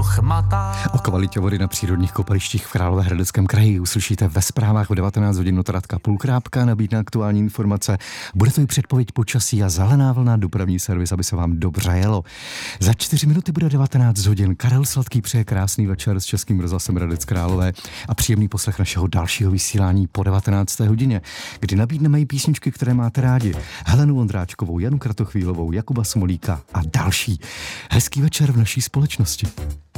to chmatá. O kvalitě vody na přírodních kopalištích v Královéhradeckém kraji uslyšíte ve zprávách v 19 hodin Radka Půlkrápka, nabídne aktuální informace. Bude to i předpověď počasí a zelená vlna, dopravní servis, aby se vám dobře jelo. Za 4 minuty bude 19 hodin. Karel Sladký přeje krásný večer s Českým rozhlasem Hradec Králové a příjemný poslech našeho dalšího vysílání po 19. hodině, kdy nabídneme i písničky, které máte rádi. Helenu Vondráčkovou, Janu Kratochvílovou, Jakuba Smolíka a další. Hezký večer v naší společnosti.